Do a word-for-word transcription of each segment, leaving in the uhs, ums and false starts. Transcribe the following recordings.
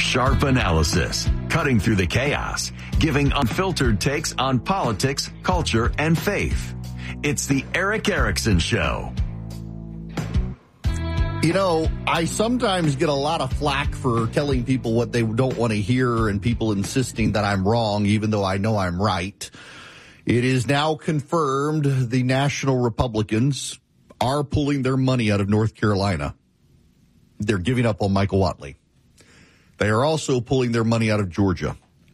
Sharp analysis, cutting through the chaos, giving unfiltered takes on politics, culture, and faith. It's the Erick Erickson Show. You know, I sometimes get a lot of flack for telling people what they don't want to hear and people insisting that I'm wrong, even though I know I'm right. It is now confirmed the National Republicans are pulling their money out of North Carolina. They're giving up on Michael Whatley. They are also pulling their money out of Georgia.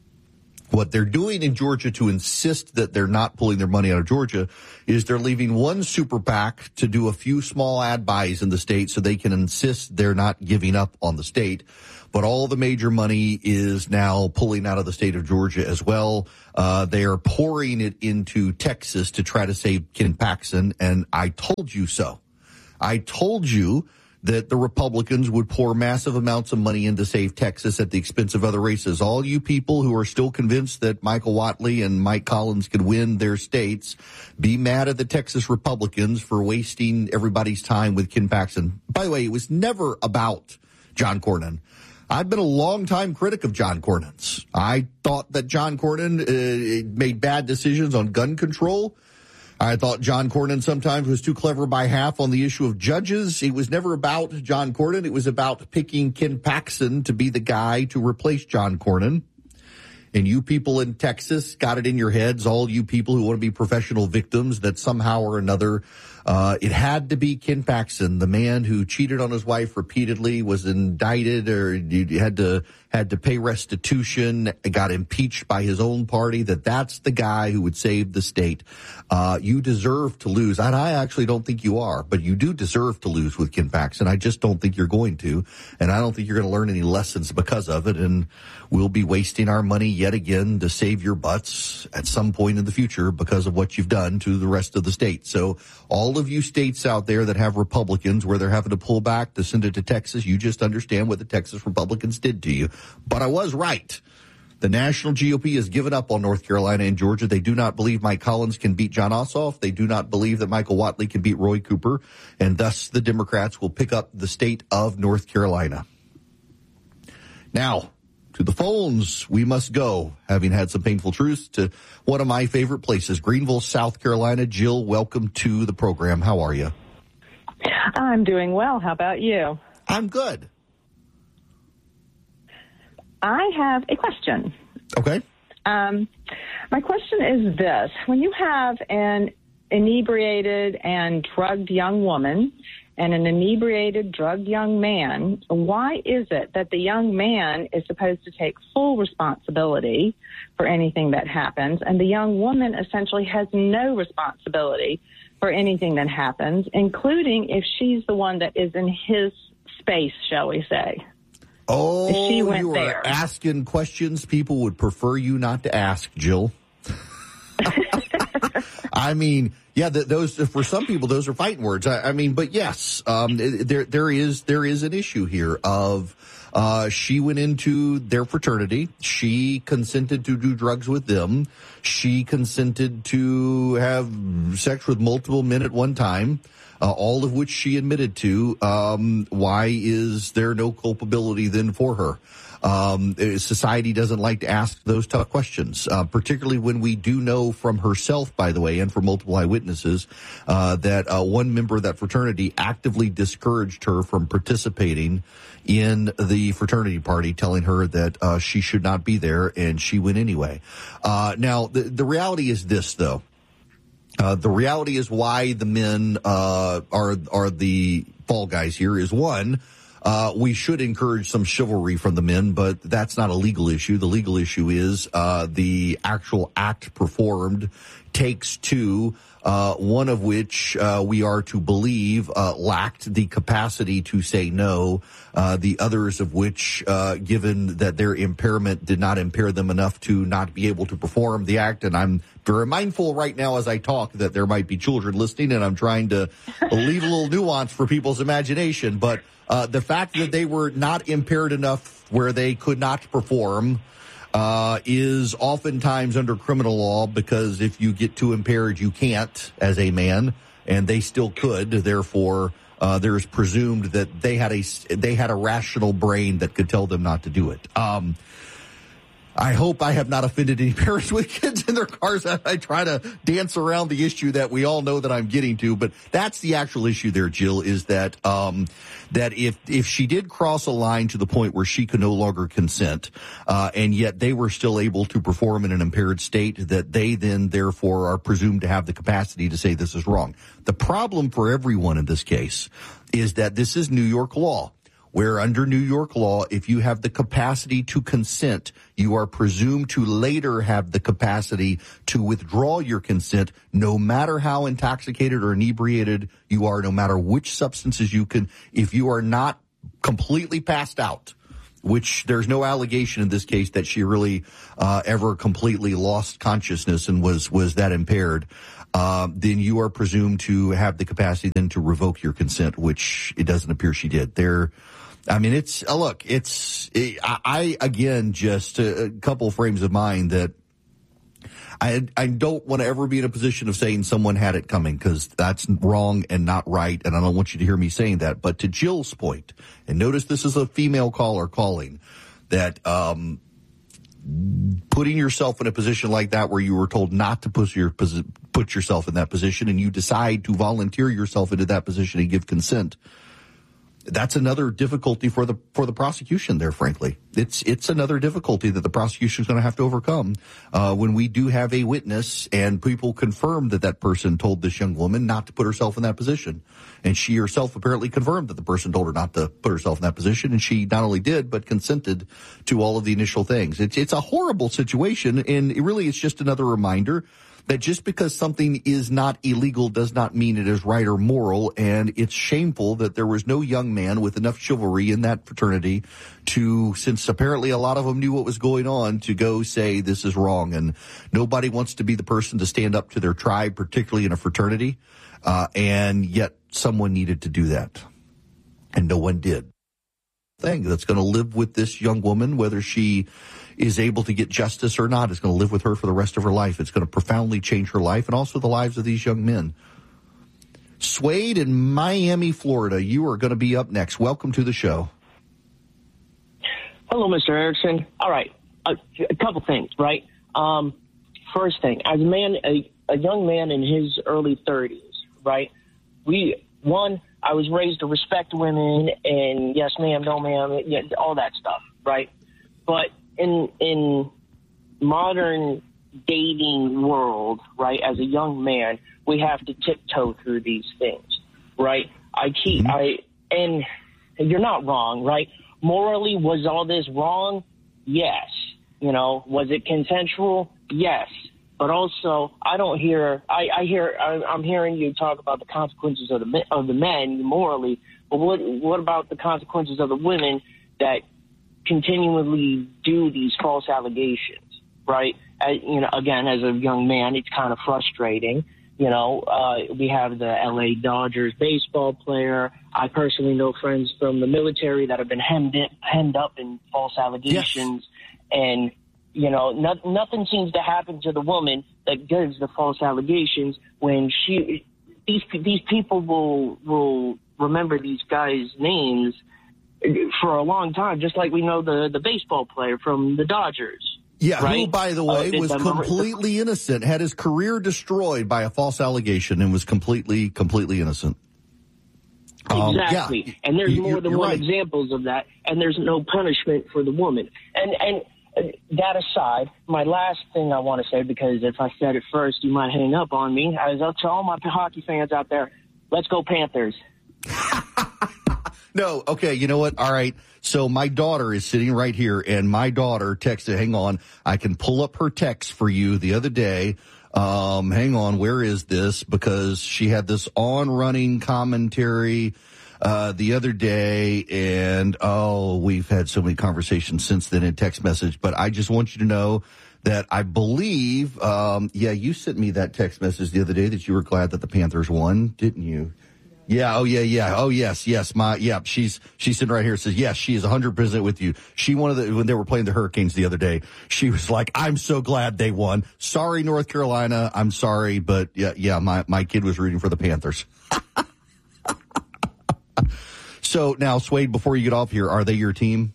What they're doing in Georgia to insist that they're not pulling their money out of Georgia is they're leaving one super PAC to do a few small ad buys in the state so they can insist they're not giving up on the state. But all the major money is now pulling out of the state of Georgia as well. Uh, they are pouring it into Texas to try to save Ken Paxton. And I told you so. I told you that the Republicans would pour massive amounts of money in to save Texas at the expense of other races. All you people who are still convinced that Michael Whatley and Mike Collins could win their states, be mad at the Texas Republicans for wasting everybody's time with Ken Paxton. By the way, it was never about John Cornyn. I've been a long-time critic of John Cornyn's. I thought that John Cornyn uh, made bad decisions on gun control. I thought John Cornyn sometimes was too clever by half on the issue of judges. It was never about John Cornyn. It was about picking Ken Paxton to be the guy to replace John Cornyn. And you people in Texas got it in your heads, all you people who want to be professional victims, that somehow or another uh it had to be Ken Paxton, the man who cheated on his wife repeatedly, was indicted or had to had to pay restitution, got impeached by his own party, that that's the guy who would save the state. Uh you deserve to lose. And I actually don't think you are, but you do deserve to lose with Ken Paxton. I just don't think you're going to. And I don't think you're going to learn any lessons because of it. And we'll be wasting our money yet again to save your butts at some point in the future because of what you've done to the rest of the state. So all of you states out there that have Republicans where they're having to pull back to send it to Texas, you just understand what the Texas Republicans did to you. But I was right. The national G O P has given up on North Carolina and Georgia. They do not believe Mike Collins can beat Jon Ossoff. They do not believe that Michael Whatley can beat Roy Cooper. And thus the Democrats will pick up the state of North Carolina. Now, to the phones we must go, having had some painful truths, to one of my favorite places, Greenville, South Carolina. Jill, welcome to the program. How are you? I'm doing well. How about you? I'm good. I have a question. Okay. Um, my question is this. When you have an inebriated and drugged young woman and an inebriated, drugged young man, why is it that the young man is supposed to take full responsibility for anything that happens, and the young woman essentially has no responsibility for anything that happens, including if she's the one that is in his space, shall we say? Oh, if she went you are there. asking questions people would prefer you not to ask, Jill. I mean, yeah, th- those for some people, those are fighting words. I, I mean, but yes, um, there there is there is an issue here of uh, she went into their fraternity. She consented to do drugs with them. She consented to have sex with multiple men at one time. Uh, all of which she admitted to. Um, why is there no culpability then for her? Um, society doesn't like to ask those tough questions, uh, particularly when we do know from herself, by the way, and from multiple eyewitnesses, uh, that uh, one member of that fraternity actively discouraged her from participating in the fraternity party, telling her that uh, she should not be there, and she went anyway. Uh, now, the, the reality is this, though. Uh, the reality is why the men uh, are are the fall guys here is, one, uh, we should encourage some chivalry from the men, but that's not a legal issue. The legal issue is uh, the actual act performed takes two, uh, one of which uh, we are to believe uh, lacked the capacity to say no, uh, the others of which, uh, given that their impairment did not impair them enough to not be able to perform the act. And I'm very mindful right now as I talk that there might be children listening, and I'm trying to leave a little nuance for people's imagination. But uh, the fact that they were not impaired enough where they could not perform uh, is oftentimes under criminal law, because if you get too impaired, you can't as a man, and they still could. Therefore, uh, there is presumed that they had a they had a rational brain that could tell them not to do it. Um, I hope I have not offended any parents with kids in their cars. I, I try to dance around the issue that we all know that I'm getting to, but that's the actual issue there, Jill, is that, um, that if, if she did cross a line to the point where she could no longer consent, uh, and yet they were still able to perform in an impaired state, that they then therefore are presumed to have the capacity to say this is wrong. The problem for everyone in this case is that this is New York law, where under New York law, if you have the capacity to consent, you are presumed to later have the capacity to withdraw your consent, no matter how intoxicated or inebriated you are, no matter which substances you can, if you are not completely passed out, which there's no allegation in this case that she really uh, ever completely lost consciousness and was, was that impaired, uh, then you are presumed to have the capacity then to revoke your consent, which it doesn't appear she did. There, I mean, it's, uh, look, it's, it, I, I, again, just a, a couple frames of mind that I, I don't want to ever be in a position of saying someone had it coming, because that's wrong and not right, and I don't want you to hear me saying that. But to Jill's point, and notice this is a female caller calling, that, um, putting yourself in a position like that where you were told not to put your, put yourself in that position, and you decide to volunteer yourself into that position and give consent, that's another difficulty for the for the prosecution there, frankly. It's it's another difficulty that the prosecution is going to have to overcome uh, when we do have a witness and people confirm that that person told this young woman not to put herself in that position. And she herself apparently confirmed that the person told her not to put herself in that position, and she not only did, but consented to all of the initial things. It's, it's a horrible situation, and it really it's just another reminder that just because something is not illegal does not mean it is right or moral, and it's shameful that there was no young man with enough chivalry in that fraternity to, since apparently a lot of them knew what was going on, to go say this is wrong. And nobody wants to be the person to stand up to their tribe, particularly in a fraternity, uh, and yet someone needed to do that, and no one did. Thing that's going to live with this young woman, whether she is able to get justice or not, is going to live with her for the rest of her life. It's going to profoundly change her life and also the lives of these young men. Swade in Miami, Florida, you are going to be up next. Welcome to the show. Hello, Mister Erickson. All right, a, a couple things, right? Um, first thing, as a man, a, a young man in his early thirties, right? We one, I was raised to respect women and yes, ma'am, no, ma'am, yeah, all that stuff, right? But in in modern dating world, right, as a young man, we have to tiptoe through these things, right? I keep, mm-hmm. I, and you're not wrong, right? Morally, was all this wrong? Yes. You know, was it consensual? Yes. But also, I don't hear, I, I hear, I, I'm hearing you talk about the consequences of the of the men morally, but what what about the consequences of the women that continually do these false allegations, right? As, you know, again, as a young man, it's kind of frustrating. You know, uh, we have the L A Dodgers baseball player. I personally know friends from the military that have been hemmed, in, hemmed up in false allegations. Yes. And, you know, no, nothing seems to happen to the woman that gives the false allegations when she, these, these people will, will remember these guys' names for a long time, just like we know the, the baseball player from the Dodgers. Yeah, right? who, by the way, uh, was completely innocent, had his career destroyed by a false allegation and was completely, completely innocent. Exactly. Um, yeah, and there's you, more than one right. examples of that, and there's no punishment for the woman. And and uh, that aside, my last thing I want to say, because if I said it first, you might hang up on me, I was up to all my hockey fans out there, let's go Panthers. No, okay, you know what? All right. So my daughter is sitting right here, and my daughter texted, hang on, I can pull up her text for you the other day. Um, hang on, where is this? Because she had this on-running commentary uh the other day, and, oh, we've had so many conversations since then in text message, but I just want you to know that I believe, um yeah, you sent me that text message the other day that you were glad that the Panthers won, didn't you? Yeah. Oh, yeah. Yeah. Oh, yes. Yes. My, yeah. She's, she's sitting right here. Says, yes, she is a hundred percent with you. She, one of the, when they were playing the Hurricanes the other day, she was like, I'm so glad they won. Sorry, North Carolina. I'm sorry. But yeah, yeah, my, my kid was rooting for the Panthers. So now, Swade, before you get off here, are they your team?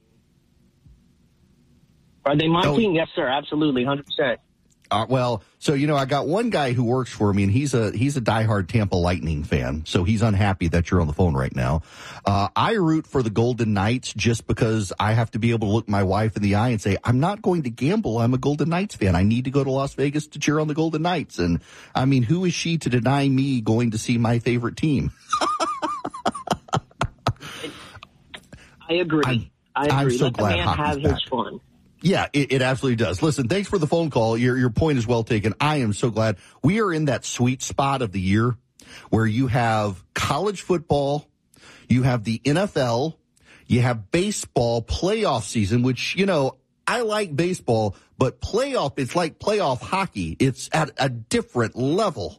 Are they my oh. team? Yes, sir. Absolutely. one hundred percent. Uh, well, so, you know, I got one guy who works for me, and he's a he's a diehard Tampa Lightning fan, so he's unhappy that you're on the phone right now. Uh, I root for the Golden Knights just because I have to be able to look my wife in the eye and say, I'm not going to gamble. I'm a Golden Knights fan. I need to go to Las Vegas to cheer on the Golden Knights. And, I mean, who is she to deny me going to see my favorite team? I agree. I'm, I agree. I'm so Let glad the man hockey's have his back. fun. Yeah, it, it absolutely does. Listen, thanks for the phone call. Your your point is well taken. I am so glad. We are in that sweet spot of the year where you have college football, you have the N F L, you have baseball playoff season, which, you know, I like baseball, but playoff, it's like playoff hockey. It's at a different level.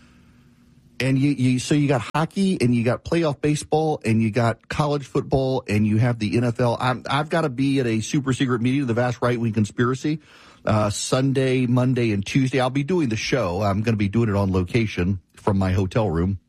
And you, you, so you got hockey and you got playoff baseball and you got college football and you have the N F L. I'm, I've got to be at a super secret meeting of the Vast Right Wing Conspiracy, uh, Sunday, Monday, and Tuesday. I'll be doing the show. I'm going to be doing it on location from my hotel room.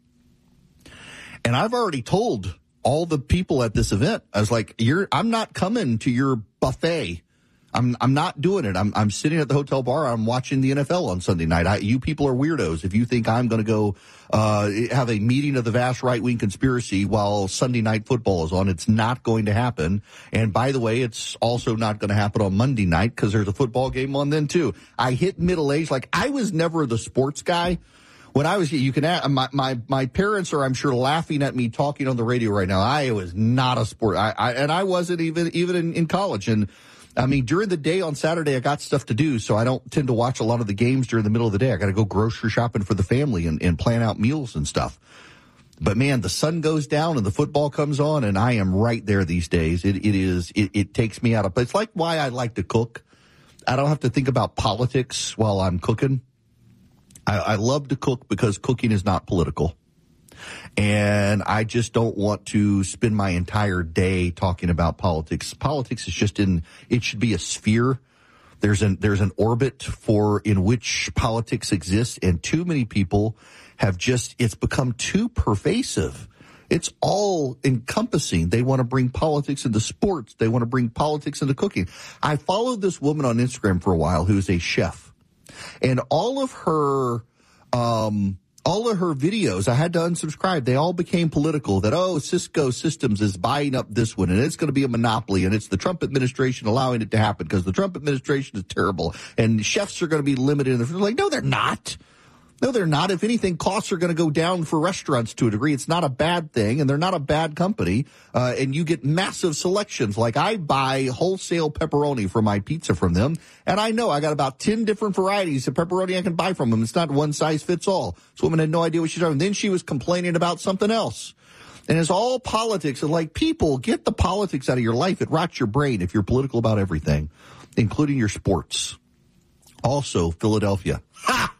And I've already told all the people at this event, I was like, you're, I'm not coming to your buffet. I'm I'm not doing it. I'm I'm sitting at the hotel bar. I'm watching the N F L on Sunday night. I, you people are weirdos if you think I'm going to go uh, have a meeting of the Vast Right Wing Conspiracy while Sunday night football is on. It's not going to happen. And by the way, it's also not going to happen on Monday night because there's a football game on then too. I hit middle age. Like, I was never the sports guy. When I was, you can ask, my, my, my parents are, I'm sure, laughing at me talking on the radio right now. I was not a sport. I, I and I wasn't even, even in, in college. And I mean, during the day on Saturday, I got stuff to do, so I don't tend to watch a lot of the games during the middle of the day. I got to go grocery shopping for the family and, and plan out meals and stuff. But man, the sun goes down and the football comes on, and I am right there these days. It, it is, it, it takes me out of, it's like why I like to cook. I don't have to think about politics while I'm cooking. I, I love to cook because cooking is not political. And I just don't want to spend my entire day talking about politics. Politics is just in, it should be a sphere. There's an, there's an orbit for in which politics exists. And too many people have just, it's become too pervasive. It's all encompassing. They want to bring politics into sports. They want to bring politics into cooking. I followed this woman on Instagram for a while who's a chef, and all of her, um, All of her videos, I had to unsubscribe. They all became political, that, oh, Cisco Systems is buying up this one, and it's going to be a monopoly, and it's the Trump administration allowing it to happen because the Trump administration is terrible, and chefs are going to be limited. And they're like, no, they're not. No, they're not. If anything, costs are going to go down for restaurants to a degree. It's not a bad thing, and they're not a bad company. Uh, and you get massive selections. Like, I buy wholesale pepperoni for my pizza from them, and I know I got about ten different varieties of pepperoni I can buy from them. It's not one size fits all. This woman had no idea what she's doing. Then she was complaining about something else. And it's all politics. And like, people, get the politics out of your life. It rots your brain if you're political about everything, including your sports. Also, Philadelphia. Ha!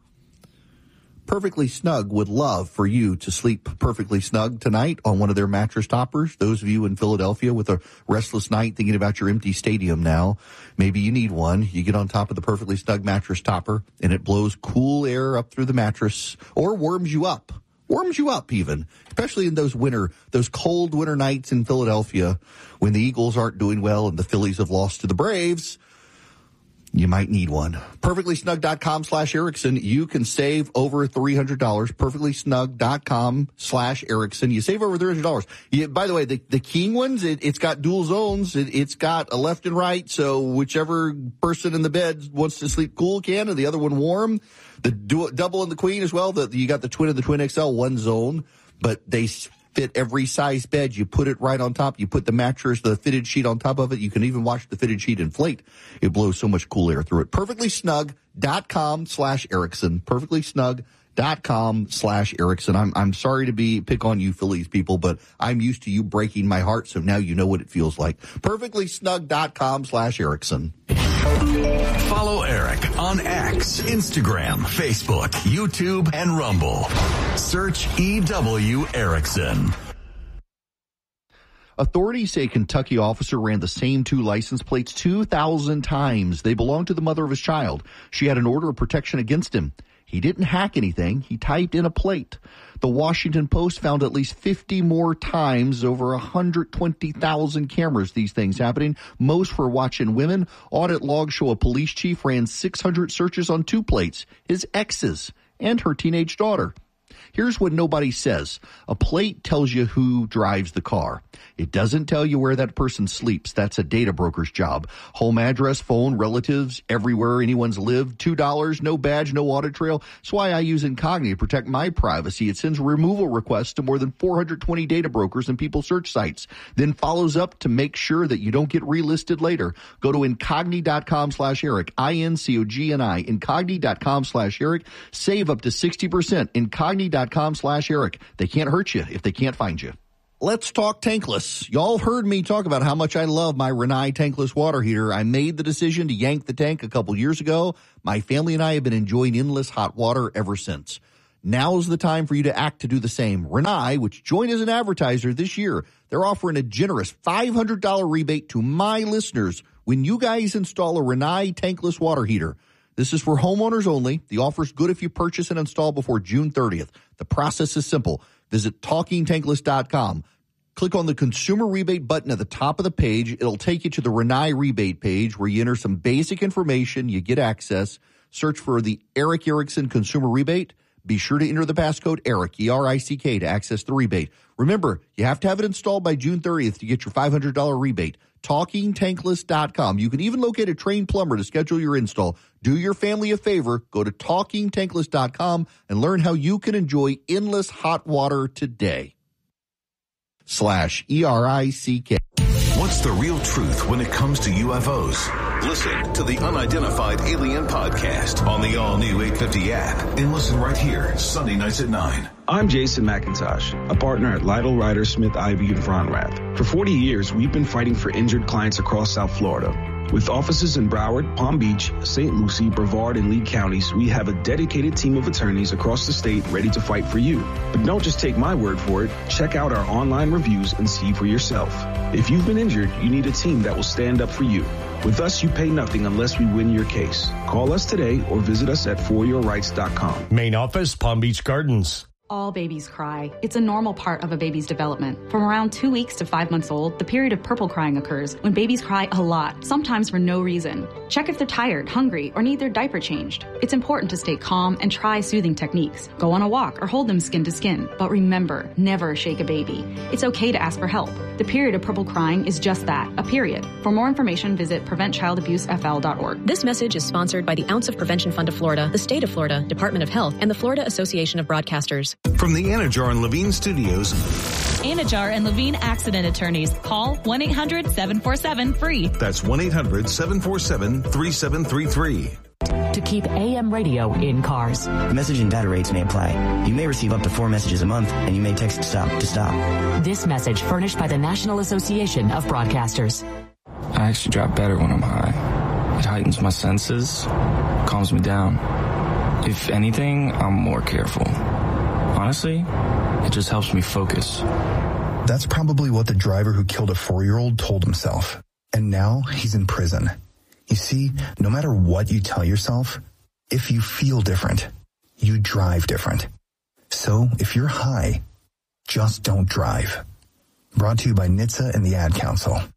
Perfectly Snug would love for you to sleep perfectly snug tonight on one of their mattress toppers. Those of you in Philadelphia with a restless night thinking about your empty stadium now, maybe you need one. You get on top of the Perfectly Snug mattress topper, and it blows cool air up through the mattress, or warms you up. Warms you up even, especially in those winter, those cold winter nights in Philadelphia when the Eagles aren't doing well and the Phillies have lost to the Braves. You might need one. PerfectlySnug.com slash Erickson. You can save over three hundred dollars. PerfectlySnug.com slash Erickson. You save over three hundred dollars. You, by the way, the, the King ones, it, it's got dual zones. It, it's got a left and right, so whichever person in the bed wants to sleep cool can, and the other one warm. The dual, double and the queen as well. The, you got the twin and the twin X L, one zone, but they fit every size bed. You put it right on top. You put the mattress, the fitted sheet on top of it. You can even watch the fitted sheet inflate. It blows so much cool air through it. PerfectlySnug.com slash Erickson. PerfectlySnug.com slash Erickson. I'm, I'm sorry to be, pick on you Phillies people, but I'm used to you breaking my heart. So now you know what it feels like. PerfectlySnug.com slash Erickson. Follow Eric on X, Instagram, Facebook, YouTube, and Rumble. Search E W Erickson. Authorities say a Kentucky officer ran the same two license plates two thousand times. They belonged to the mother of his child. She had an order of protection against him. He didn't hack anything. He typed in a plate. The Washington Post found at least fifty more times, over one hundred twenty thousand cameras, these things happening, most for watching women. Audit logs show a police chief ran six hundred searches on two plates, his ex's and her teenage daughter. Here's what nobody says. A plate tells you who drives the car. It doesn't tell you where that person sleeps. That's a data broker's job. Home address, phone, relatives, everywhere anyone's lived. two dollars, no badge, no audit trail. That's why I use Incogni to protect my privacy. It sends removal requests to more than four hundred twenty data brokers and people search sites, then follows up to make sure that you don't get relisted later. Go to Incogni.com slash Eric, I N C O G N I, Incogni.com slash Eric. Save up to sixty percent. Incogni.com slash Eric. They can't hurt you if they can't find you. Let's talk tankless. Y'all heard me talk about how much I love my Rinnai tankless water heater. I made the decision to yank the tank a couple years ago. My family and I have been enjoying endless hot water ever since. Now's the time for you to act to do the same. Rinnai, which joined as an advertiser this year, they're offering a generous five hundred dollars rebate to my listeners when you guys install a Rinnai tankless water heater. This is for homeowners only. The offer's good if you purchase and install before June thirtieth. The process is simple. Visit talking tankless dot com. Click on the consumer rebate button at the top of the page. It'll take you to the Rinnai rebate page where you enter some basic information. You get access. Search for the Eric Erickson consumer rebate. Be sure to enter the passcode ERIC, E R I C K, to access the rebate. Remember, you have to have it installed by June thirtieth to get your five hundred dollars rebate. talking tankless dot com. You can even locate a trained plumber to schedule your install. Do your family a favor. Go to talking tankless dot com and learn how you can enjoy endless hot water today. Slash E R I C K. What's the real truth when it comes to U F Os? Listen to the Unidentified Alien Podcast on the all-new eight fifty app and listen right here Sunday nights at nine. I'm Jason McIntosh, a partner at Lytle, Ryder, Smith, Ivey, and Fronrath. For forty years, we've been fighting for injured clients across South Florida. With offices in Broward, Palm Beach, Saint Lucie, Brevard, and Lee counties, we have a dedicated team of attorneys across the state ready to fight for you. But don't just take my word for it. Check out our online reviews and see for yourself. If you've been injured, you need a team that will stand up for you. With us, you pay nothing unless we win your case. Call us today or visit us at for your rights dot com. Main office, Palm Beach Gardens. All babies cry. It's a normal part of a baby's development. From around two weeks to five months old, the period of purple crying occurs when babies cry a lot, sometimes for no reason. Check if they're tired, hungry, or need their diaper changed. It's important to stay calm and try soothing techniques. Go on a walk or hold them skin to skin. But remember, never shake a baby. It's okay to ask for help. The period of purple crying is just that, a period. For more information, visit prevent child abuse f l dot org. This message is sponsored by the Ounce of Prevention Fund of Florida, the State of Florida, Department of Health, and the Florida Association of Broadcasters. From the Anajar and Levine Studios. Anajar and Levine Accident Attorneys. Call one eight hundred seven four seven free. That's one eight hundred seven four seven three seven three three. To keep A M radio in cars. Message and data rates may apply. You may receive up to four messages a month, and you may text stop to stop. This message furnished by the National Association of Broadcasters. I actually drive better when I'm high. It heightens my senses, calms me down. If anything, I'm more careful. Honestly, it just helps me focus. That's probably what the driver who killed a four-year-old told himself. And now he's in prison. You see, no matter what you tell yourself, if you feel different, you drive different. So if you're high, just don't drive. Brought to you by N H T S A and the Ad Council.